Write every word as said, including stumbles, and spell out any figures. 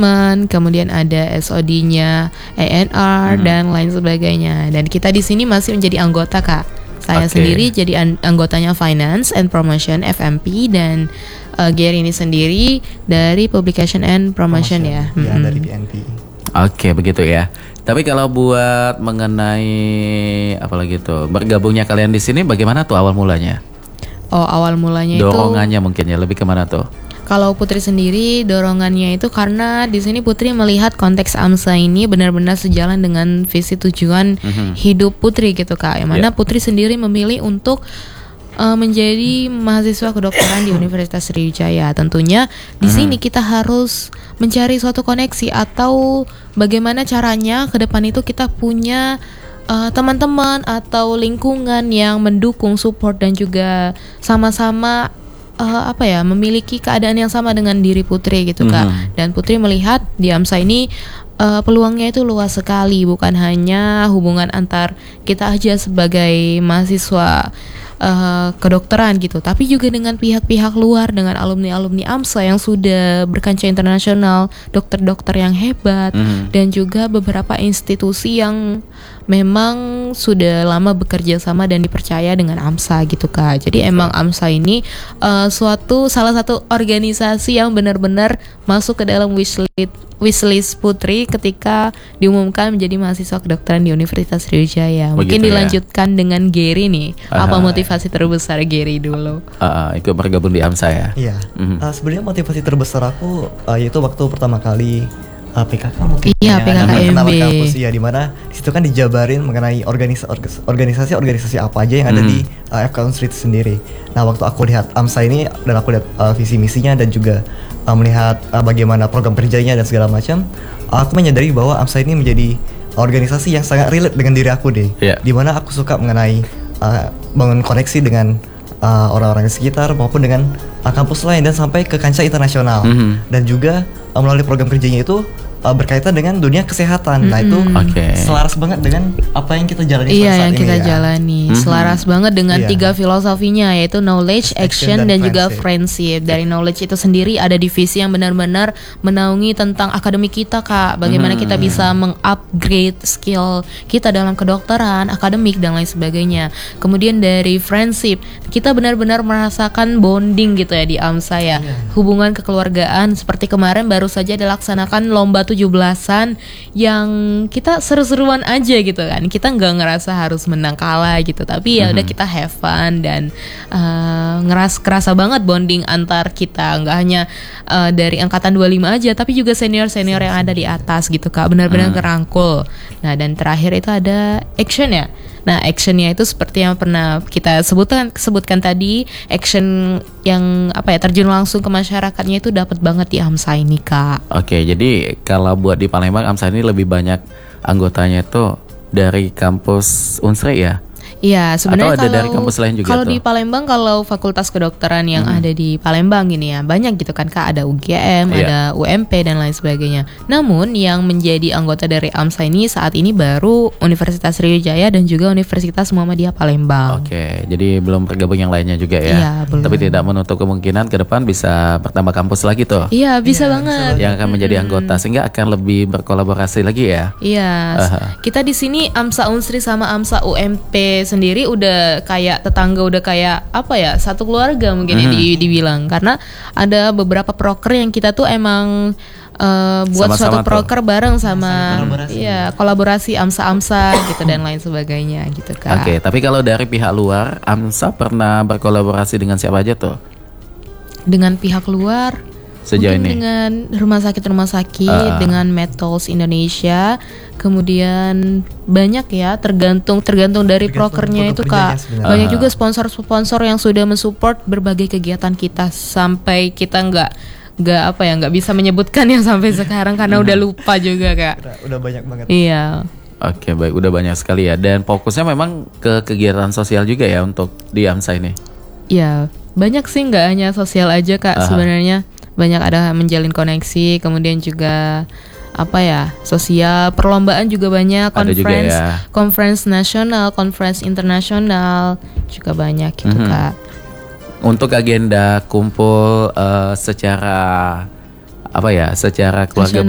treatment, kemudian ada S O D-nya A N R hmm. dan lain sebagainya. Dan kita di sini masih menjadi anggota, Kak. Saya okay. sendiri jadi an- anggotanya Finance and Promotion F M P, dan uh, Gary ini sendiri dari Publication and Promotion, Promotion ya. Ya, hmm. dari P N P. Oke, begitu ya. Tapi kalau buat mengenai apalagi tuh bergabungnya kalian di sini, bagaimana tuh awal mulanya? Oh, awal mulanya Dorongannya itu dorongannya mungkin ya, lebih kemana tuh? Kalau Putri sendiri dorongannya itu karena di sini Putri melihat konteks AMSA ini benar-benar sejalan dengan visi tujuan mm-hmm. hidup Putri gitu, Kak. Yang mana yeah. Putri sendiri memilih untuk uh, menjadi mahasiswa kedokteran di Universitas Sriwijaya. Tentunya di mm-hmm. sini kita harus mencari suatu koneksi atau bagaimana caranya ke depan itu kita punya Uh, teman-teman atau lingkungan yang mendukung, support, dan juga sama-sama uh, apa ya memiliki keadaan yang sama dengan diri Putri gitu, Kak. Mm-hmm. Dan Putri melihat di AMSA ini uh, peluangnya itu luas sekali, bukan hanya hubungan antar kita aja sebagai mahasiswa uh, kedokteran gitu, tapi juga dengan pihak-pihak luar, dengan alumni-alumni AMSA yang sudah berkancah internasional, dokter-dokter yang hebat, mm-hmm. dan juga beberapa institusi yang memang sudah lama bekerja sama dan dipercaya dengan AMSA gitu, Kak. Jadi emang AMSA ini uh, suatu salah satu organisasi yang benar-benar masuk ke dalam wishlist wishlist Putri ketika diumumkan menjadi mahasiswa kedokteran di Universitas Sriwijaya. Mungkin begitu dilanjutkan ya? Dengan Gary nih. Aha. Apa motivasi terbesar Gary dulu? Uh, ikut bergabung di AMSA ya? Iya. Mm-hmm. Uh, sebenarnya motivasi terbesar aku uh, yaitu waktu pertama kali Uh, P K K mungkin iya, ya, P K K M B kampus ya, di mana di situ kan dijabarin mengenai organis- organisasi-organisasi apa aja yang ada hmm. di uh, F K Unsri itu sendiri. Nah, waktu aku lihat AMSA ini dan aku lihat uh, visi misinya dan juga uh, melihat uh, bagaimana program kerjanya dan segala macam, uh, aku menyadari bahwa AMSA ini menjadi organisasi yang sangat relate dengan diri aku deh. Yeah. Di mana aku suka mengenai uh, bangun koneksi dengan uh, orang-orang di sekitar maupun dengan uh, kampus lain dan sampai ke kancah internasional. Mm-hmm. Dan juga uh, melalui program kerjanya itu Uh, berkaitan dengan dunia kesehatan. Mm-hmm. Nah itu okay. selaras banget dengan apa yang kita jalani iya, saat yang ini kita ya. jalani. Mm-hmm. Selaras banget dengan yeah. tiga filosofinya, yaitu knowledge, action, action dan, dan juga friendship. Dari knowledge itu sendiri ada divisi yang benar-benar menaungi tentang akademik kita, Kak. Bagaimana mm-hmm. kita bisa mengupgrade skill kita dalam kedokteran, akademik dan lain sebagainya. Kemudian dari friendship, kita benar-benar merasakan bonding gitu ya di AMSA ya. Yeah. Hubungan kekeluargaan, seperti kemarin baru saja dilaksanakan lomba tujuh belasan yang kita seru-seruan aja gitu kan. Kita nggak ngerasa harus menang kalah gitu, tapi ya udah mm-hmm. kita have fun dan uh, ngeras kerasa banget bonding antar kita, nggak hanya uh, dari angkatan dua puluh lima aja, tapi juga senior-senior yang ada di atas gitu, Kak. Benar-benar mm. kerangkul. Nah, dan terakhir itu ada action ya. Nah, actionnya itu seperti yang pernah kita sebutkan sebutkan tadi, action yang apa ya terjun langsung ke masyarakatnya itu dapat banget di AMSA ini, Kak. Oke, jadi kalau buat di Palembang AMSA ini lebih banyak anggotanya itu dari kampus Unsri ya? Iya, sebenarnya atau ada kalau, dari kampus lain juga kalau tuh? Di Palembang, kalau fakultas kedokteran yang hmm. ada di Palembang gini ya, banyak gitu kan, Kak. Ada U G M, yeah. ada U M P dan lain sebagainya. Namun yang menjadi anggota dari AMSA ini saat ini baru Universitas Sriwijaya dan juga Universitas Muhammadiyah Palembang. Oke, jadi belum bergabung yang lainnya juga ya? Iya, belum. Tapi tidak menutup kemungkinan ke depan bisa bertambah kampus lagi tuh? Iya, bisa yeah, banget. Yang akan menjadi anggota, sehingga akan lebih berkolaborasi lagi ya? Iya, uh-huh. kita di sini AMSA Unsri sama AMSA U M P sendiri udah kayak tetangga, udah kayak apa ya, satu keluarga mungkin mm-hmm. ya di, dibilang, karena ada beberapa proker yang kita tuh emang uh, buat sama-sama suatu proker tuh bareng sama kolaborasi. ya kolaborasi AMSA-AMSA gitu dan lain sebagainya gitu, Kak. Oke, okay, tapi kalau dari pihak luar AMSA pernah berkolaborasi dengan siapa aja tuh? Dengan pihak luar sejauh mungkin ini dengan rumah sakit-rumah sakit, uh. dengan Medtools Indonesia. Kemudian banyak ya, tergantung tergantung dari tergantung prokernya itu, Kak. Banyak uh. juga sponsor-sponsor yang sudah mensupport berbagai kegiatan kita sampai kita nggak nggak apa ya nggak bisa menyebutkan ya sampai sekarang karena udah lupa juga, Kak. Udah, udah banyak banget. Iya. Oke, baik, udah banyak sekali ya, dan fokusnya memang ke kegiatan sosial juga ya untuk di AMSA ini. Iya, banyak sih, nggak hanya sosial aja, Kak. Uh. Sebenarnya banyak, ada menjalin koneksi, kemudian juga apa ya, sosial, perlombaan juga banyak, conference, ya. conference nasional, conference internasional juga banyak gitu, mm-hmm. Kak. Untuk agenda kumpul uh, secara apa ya, secara keluarga